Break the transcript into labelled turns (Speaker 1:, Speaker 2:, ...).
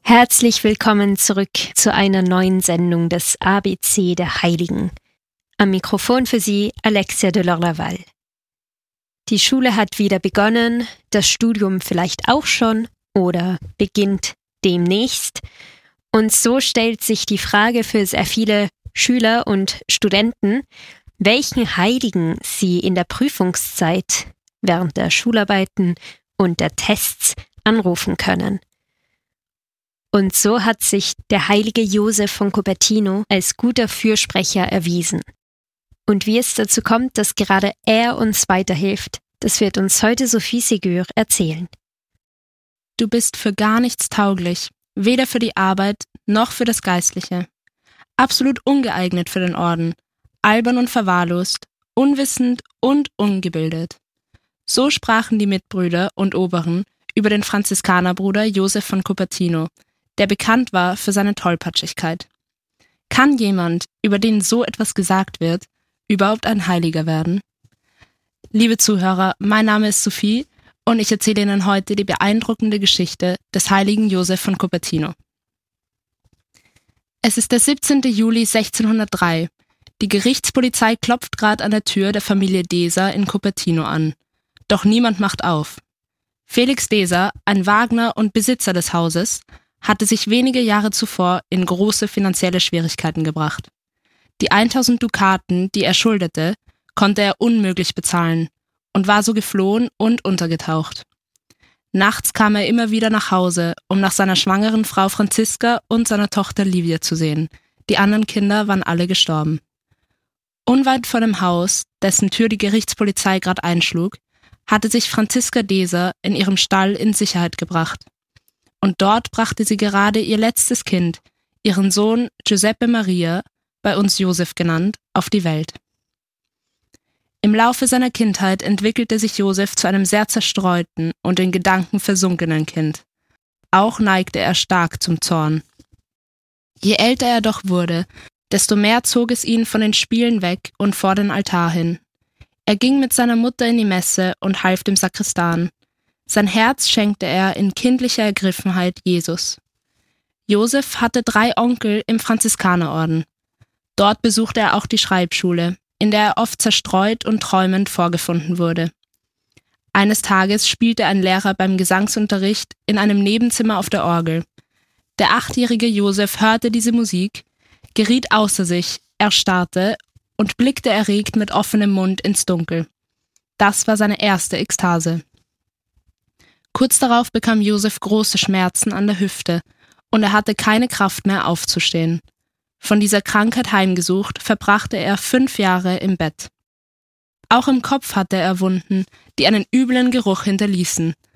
Speaker 1: Herzlich willkommen zurück zu einer neuen Sendung des ABC der Heiligen. Am Mikrofon für Sie Alexia de Lorlaval. Die Schule hat wieder begonnen, das Studium vielleicht auch schon oder beginnt demnächst. Und so stellt sich die Frage für sehr viele Schüler und Studenten, welchen Heiligen sie in der Prüfungszeit während der Schularbeiten und der Tests anrufen können. Und so hat sich der heilige Josef von Cupertino als guter Fürsprecher erwiesen. Und wie es dazu kommt, dass gerade er uns weiterhilft, das wird uns heute Sophie Ségur erzählen.
Speaker 2: Du bist für gar nichts tauglich, weder für die Arbeit noch für das Geistliche. Absolut ungeeignet für den Orden, albern und verwahrlost, unwissend und ungebildet. So sprachen die Mitbrüder und Oberen über den Franziskanerbruder Josef von Cupertino, der bekannt war für seine Tollpatschigkeit. Kann jemand, über den so etwas gesagt wird, überhaupt ein Heiliger werden? Liebe Zuhörer, mein Name ist Sophie und ich erzähle Ihnen heute die beeindruckende Geschichte des heiligen Josef von Cupertino. Es ist der 17. Juli 1603. Die Gerichtspolizei klopft gerade an der Tür der Familie Deser in Cupertino an. Doch niemand macht auf. Felix Deser, ein Wagner und Besitzer des Hauses, hatte sich wenige Jahre zuvor in große finanzielle Schwierigkeiten gebracht. Die 1000 Dukaten, die er schuldete, konnte er unmöglich bezahlen und war so geflohen und untergetaucht. Nachts kam er immer wieder nach Hause, um nach seiner schwangeren Frau Franziska und seiner Tochter Livia zu sehen. Die anderen Kinder waren alle gestorben. Unweit von dem Haus, dessen Tür die Gerichtspolizei gerade einschlug, hatte sich Franziska Deser in ihrem Stall in Sicherheit gebracht. Und dort brachte sie gerade ihr letztes Kind, ihren Sohn Giuseppe Maria, bei uns Josef genannt, auf die Welt. Im Laufe seiner Kindheit entwickelte sich Josef zu einem sehr zerstreuten und in Gedanken versunkenen Kind. Auch neigte er stark zum Zorn. Je älter er doch wurde, desto mehr zog es ihn von den Spielen weg und vor den Altar hin. Er ging mit seiner Mutter in die Messe und half dem Sakristan. Sein Herz schenkte er in kindlicher Ergriffenheit Jesus. Josef hatte 3 Onkel im Franziskanerorden. Dort besuchte er auch die Schreibschule, in der er oft zerstreut und träumend vorgefunden wurde. Eines Tages spielte ein Lehrer beim Gesangsunterricht in einem Nebenzimmer auf der Orgel. Der 8-jährige Josef hörte diese Musik, geriet außer sich, erstarrte und blickte erregt mit offenem Mund ins Dunkel. Das war seine erste Ekstase. Kurz darauf bekam Josef große Schmerzen an der Hüfte und er hatte keine Kraft mehr aufzustehen. Von dieser Krankheit heimgesucht, verbrachte er 5 Jahre im Bett. Auch im Kopf hatte er Wunden, die einen üblen Geruch hinterließen.